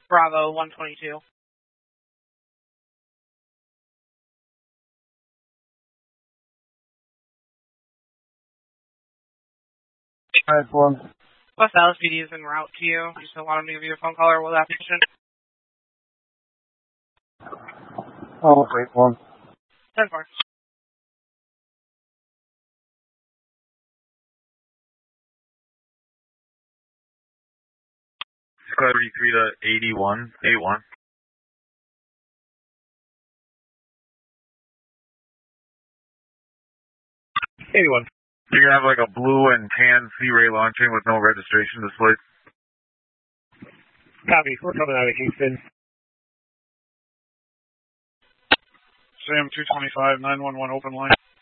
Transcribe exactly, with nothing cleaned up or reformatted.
Bravo one twenty-two. Alright, one. West Dallas P D is en route to you. You still want him to give you a phone call or will that patient? Oh, wait, one. ten four. Squad thirty-three to eighty-one, eighty-one. eighty-one. You're gonna have like a blue and tan C-Ray launching with no registration displayed. Copy. We're coming out of Kingston. Sam two twenty-five, nine one one open line.